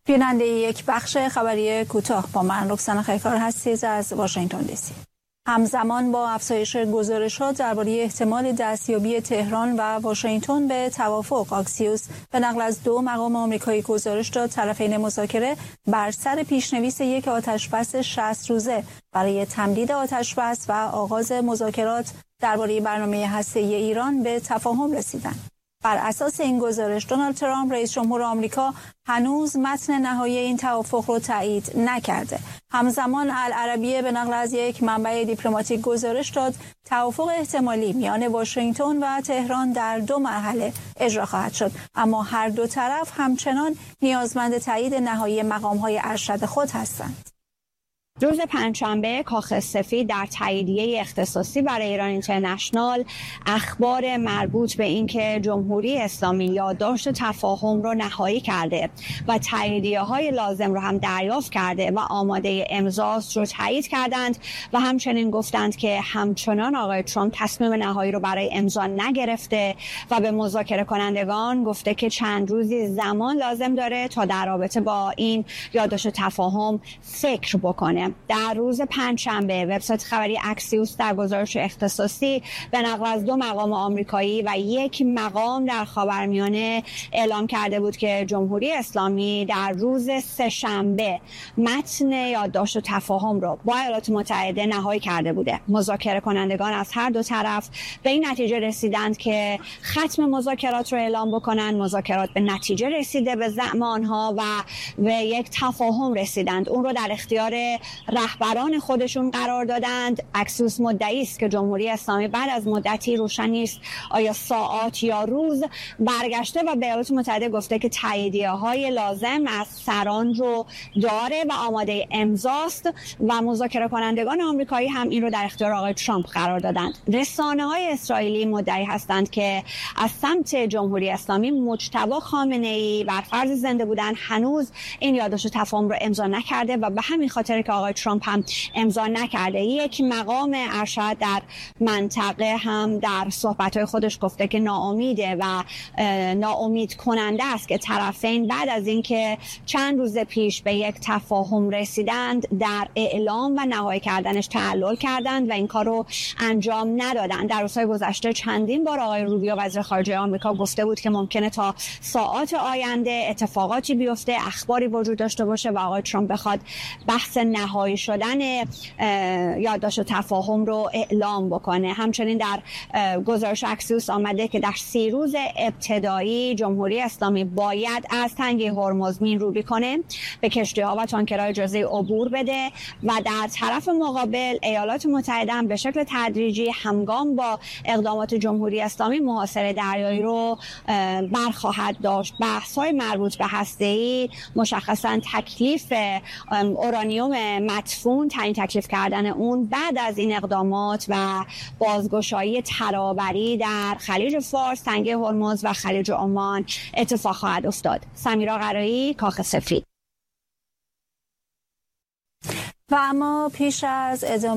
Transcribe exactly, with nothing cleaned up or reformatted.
بیننده یک بخش خبری کوتاه با من رکسانا خیرکار هستید از واشنگتن دی سی. همزمان با افزایش گزارشات درباره احتمال دستیابی تهران و واشنگتن به توافق، آکسیوس به نقل از دو مقام آمریکایی گزارش داد طرفین مذاکره بر سر پیشنویس یک آتشبس شصت روزه برای تمدید آتشبس و آغاز مذاکرات درباره برنامه هسته‌ای ایران به تفاهم رسیدند. بر اساس این گزارش دونالد ترامپ رئیس جمهور آمریکا هنوز متن نهایی این توافق رو تایید نکرده. همزمان العربیه به نقل از یک منبع دیپلماتیک گزارش داد توافق احتمالی میان واشنگتن و تهران در دو مرحله اجرا خواهد شد، اما هر دو طرف همچنان نیازمند تایید نهایی مقام‌های ارشد خود هستند. روز پنجشنبه کاخ سفید در تاییدیه اختصاصی برای ایران اینترنشنال اخبار مربوط به اینکه جمهوری اسلامی یادداشت تفاهم رو نهایی کرده و تاییدیه های لازم رو هم دریافت کرده و آماده امضاست رو تایید کردند و همچنین گفتند که همچنان آقای ترامپ تصمیم نهایی رو برای امضا نگرفته و به مذاکره کنندگان گفته که چند روزی زمان لازم داره تا در رابطه با این یادداشت تفاهم فکر بکنه. در روز پنجشنبه وبسایت خبری اکسیوس در گزارش اختصاصی به نقل از دو مقام آمریکایی و یک مقام در خاورمیانه اعلام کرده بود که جمهوری اسلامی در روز سه‌شنبه متن یادداشت تفاهم را با ایالات متحده نهایی کرده بوده. مذاکره کنندگان از هر دو طرف به این نتیجه رسیدند که ختم مذاکرات را اعلام بکنند. مذاکرات به نتیجه رسیده به زعم آنها و به یک تفاهم رسیدند. اون رو در اختیار رهبران خودشون قرار دادند. اکسیوس مدعی است که جمهوری اسلامی بعد از مدتی روشن نیست آیا ساعات یا روز برگشته و به ایالات متحده گفته که تاییدیه های لازم از سران رو داره و آماده امضاست و مذاکره کنندگان آمریکایی هم این رو در اختیار آقای ترامپ قرار دادند. رسانه های اسرائیلی مدعی هستند که از سمت جمهوری اسلامی مجتبی خامنه‌ای بر فرض زنده بودن هنوز این یادداشت تفاهم رو امضا نکرده و به همین خاطر که آقای ترامپ هم امضا نکرده. یک مقام ارشد در منطقه هم در صحبت‌های خودش گفته که ناامیده و ناامید کننده است که طرفین بعد از اینکه چند روز پیش به یک تفاهم رسیدند در اعلام و نهایی کردنش تعلل کردند و این کار رو انجام ندادند. در روزهای گذشته چندین بار آقای روبیو وزیر خارجه آمریکا گفته بود که ممکنه تا ساعات آینده اتفاقاتی بیفته، اخباری وجود داشته باشه و آقای ترامپ بخواد بحث نهایی شدن یادداشت تفاهم رو اعلام بکنه. همچنین در گزارش اکسیوس آمده که در سی روز ابتدایی جمهوری اسلامی باید از تنگه هرمز مین‌روبی کنه، به کشتی‌ها و تانکرها اجازه عبور بده و در طرف مقابل ایالات متحده هم به شکل تدریجی همگام با اقدامات جمهوری اسلامی محاصره دریایی رو برخواهد داشت. بحث‌های مربوط به هسته‌ای مشخصاً تکلیف اورانیوم مدفون، تعیین تکلیف کردن اون بعد از این اقدامات و بازگشایی ترابری در خلیج فارس، تنگه هرمز و خلیج عمان اتفاق خواهد افتاد. سمیرا قرایی، کاخ سفید. و اما پیش از ادامه